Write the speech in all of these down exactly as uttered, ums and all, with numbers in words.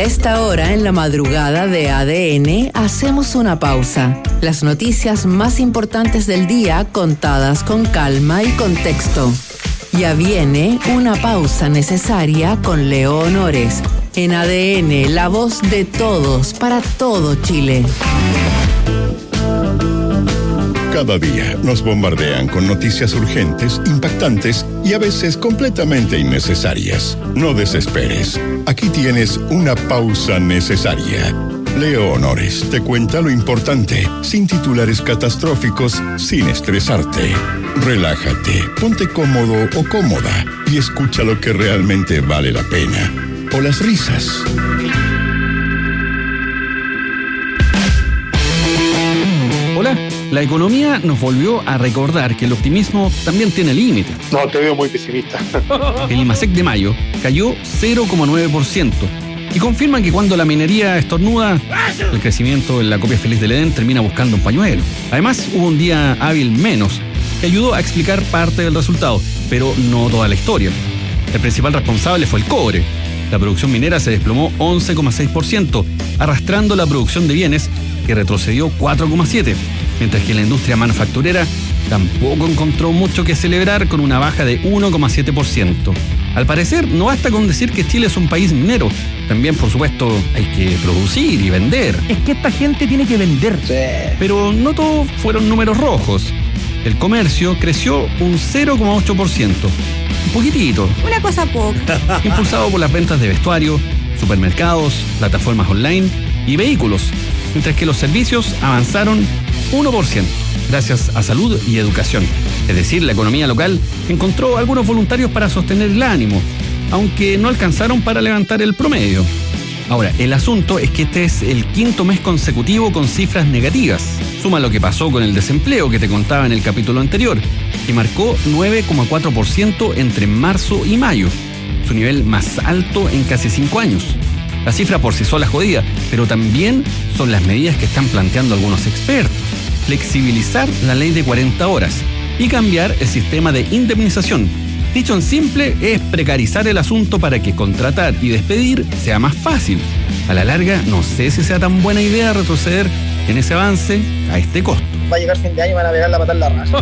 A esta hora, en la madrugada de A D N, hacemos una pausa. Las noticias más importantes del día contadas con calma y contexto. Ya viene una pausa necesaria con Leo Honores. En A D N, la voz de todos para todo Chile. Cada día nos bombardean con noticias urgentes, impactantes y a veces completamente innecesarias. No desesperes. Aquí tienes una pausa necesaria. Leo Honores te cuenta lo importante, sin titulares catastróficos, sin estresarte. Relájate, ponte cómodo o cómoda y escucha lo que realmente vale la pena. O las risas. Hola, la economía nos volvió a recordar que el optimismo también tiene límites. No, te veo muy pesimista. El IMASEC de mayo cayó cero coma nueve por ciento y confirma que cuando la minería estornuda, el crecimiento en la copia feliz del Edén termina buscando un pañuelo. Además, hubo un día hábil menos que ayudó a explicar parte del resultado, pero no toda la historia. El principal responsable fue el cobre. La producción minera se desplomó once coma seis por ciento, arrastrando la producción de bienes, que retrocedió cuatro coma siete por ciento, mientras que la industria manufacturera tampoco encontró mucho que celebrar con una baja de uno coma siete por ciento. Al parecer, no basta con decir que Chile es un país minero. También, por supuesto, hay que producir y vender. Es que esta gente tiene que vender. Sí. Pero no todos fueron números rojos. El comercio creció un cero coma ocho por ciento. Un poquitito. Una cosa poca. Impulsado por las ventas de vestuario, supermercados, plataformas online y vehículos. Mientras que los servicios avanzaron uno por ciento, gracias a salud y educación. Es decir, la economía local encontró algunos voluntarios para sostener el ánimo, aunque no alcanzaron para levantar el promedio. Ahora, el asunto es que este es el quinto mes consecutivo con cifras negativas. Suma lo que pasó con el desempleo que te contaba en el capítulo anterior, que marcó nueve coma cuatro por ciento entre marzo y mayo, su nivel más alto en casi cinco años. La cifra por sí sola es jodida, pero también son las medidas que están planteando algunos expertos. Flexibilizar la ley de cuarenta horas y cambiar el sistema de indemnización. Dicho en simple, es precarizar el asunto para que contratar y despedir sea más fácil. A la larga, no sé si sea tan buena idea retroceder en ese avance a este costo. Va a llegar fin de año y van a pegar la pata en la raza.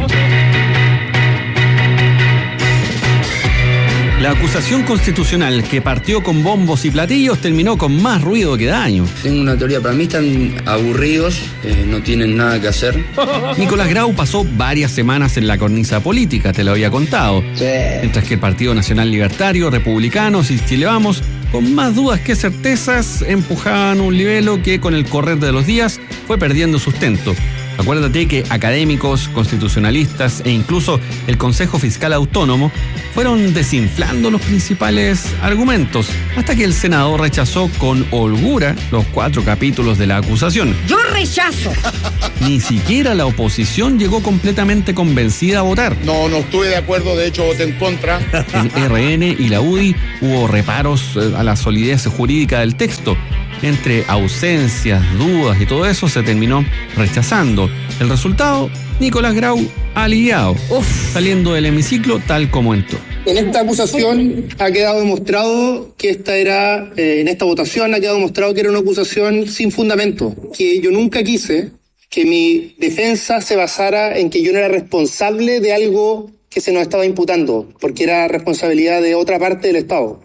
La acusación constitucional que partió con bombos y platillos terminó con más ruido que daño. Tengo una teoría, para mí están aburridos, eh, no tienen nada que hacer. Nicolás Grau pasó varias semanas en la cornisa política, te lo había contado. Sí. Mientras que el Partido Nacional Libertario, Republicanos y Chile Vamos, con más dudas que certezas, empujaban un libelo que con el correr de los días fue perdiendo sustento. Acuérdate que académicos, constitucionalistas e incluso el Consejo Fiscal Autónomo fueron desinflando los principales argumentos hasta que el Senado rechazó con holgura los cuatro capítulos de la acusación. ¡Yo rechazo! Ni siquiera la oposición llegó completamente convencida a votar. No, no estuve de acuerdo, de hecho voté en contra. En R N y la U D I hubo reparos a la solidez jurídica del texto. Entre ausencias, dudas y todo eso se terminó rechazando. El resultado, Nicolás Grau aliviado, Uf. saliendo del hemiciclo tal como entró. En esta acusación ha quedado demostrado que esta era, eh, en esta votación ha quedado demostrado que era una acusación sin fundamento, que yo nunca quise que mi defensa se basara en que yo no era responsable de algo que se nos estaba imputando, porque era responsabilidad de otra parte del Estado.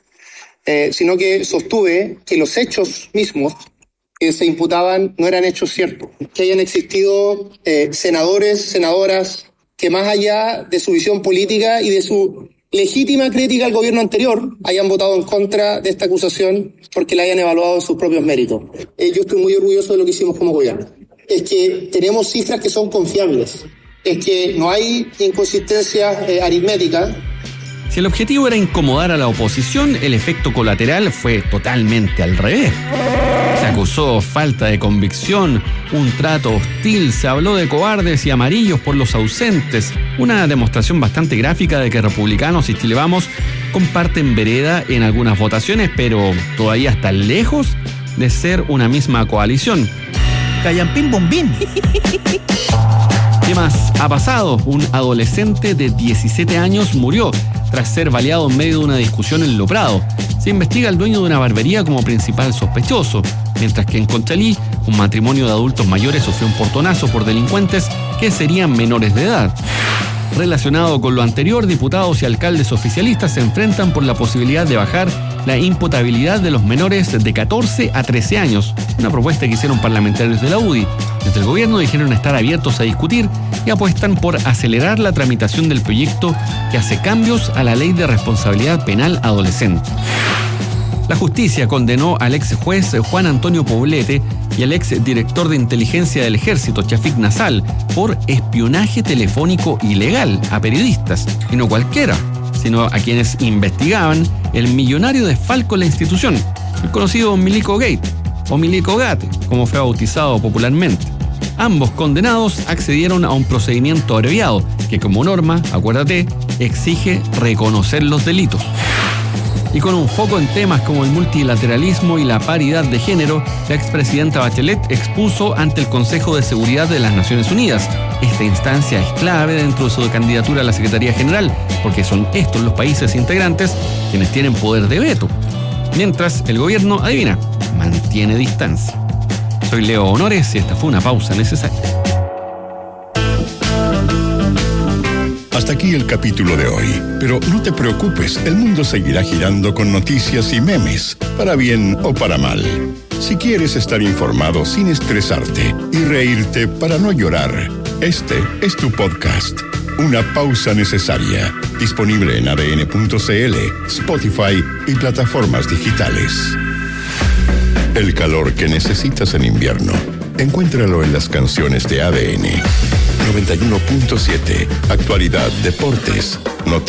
Eh, sino que sostuve que los hechos mismos que se imputaban no eran hechos ciertos. Que hayan existido eh, senadores, senadoras, que más allá de su visión política y de su legítima crítica al gobierno anterior, hayan votado en contra de esta acusación porque la hayan evaluado en sus propios méritos. Eh, yo estoy muy orgulloso de lo que hicimos como gobierno. Es que tenemos cifras que son confiables. Es que no hay inconsistencias eh, aritméticas. Si el objetivo era incomodar a la oposición, el efecto colateral fue totalmente al revés. Se acusó falta de convicción, un trato hostil, se habló de cobardes y amarillos por los ausentes, una demostración bastante gráfica de que republicanos y Chile Vamos comparten vereda en algunas votaciones, pero todavía están lejos de ser una misma coalición. Callampín bombín. ¿Qué más ha pasado? Un adolescente de diecisiete años murió tras ser baleado en medio de una discusión en Lo Prado. Se investiga al dueño de una barbería como principal sospechoso, mientras que en Conchalí, un matrimonio de adultos mayores sufrió un portonazo por delincuentes que serían menores de edad. Relacionado con lo anterior, diputados y alcaldes oficialistas se enfrentan por la posibilidad de bajar la imputabilidad de los menores de catorce a trece años, una propuesta que hicieron parlamentarios de la U D I. Desde el gobierno dijeron estar abiertos a discutir y apuestan por acelerar la tramitación del proyecto que hace cambios a la ley de responsabilidad penal adolescente. La justicia condenó al ex juez Juan Antonio Poblete y al ex director de inteligencia del ejército, Chafik Nasal, por espionaje telefónico ilegal a periodistas, y no cualquiera, sino a quienes investigaban el millonario desfalco en la institución, el conocido Milico Gate, o Milico Gate, como fue bautizado popularmente. Ambos condenados accedieron a un procedimiento abreviado que, como norma, acuérdate, exige reconocer los delitos. Y con un foco en temas como el multilateralismo y la paridad de género, la expresidenta Bachelet expuso ante el Consejo de Seguridad de las Naciones Unidas. Esta instancia es clave dentro de su candidatura a la Secretaría General, porque son estos los países integrantes quienes tienen poder de veto. Mientras el gobierno, adivina, mantiene distancia. Soy Leo Honores y esta fue una pausa necesaria. Hasta aquí el capítulo de hoy, pero no te preocupes, el mundo seguirá girando con noticias y memes, para bien o para mal. Si quieres estar informado sin estresarte y reírte para no llorar, este es tu podcast, Una Pausa Necesaria, disponible en A D N punto C L, Spotify y plataformas digitales. El calor que necesitas en invierno, encuéntralo en las canciones de A D N. noventa y uno punto siete, actualidad, deportes, noticias.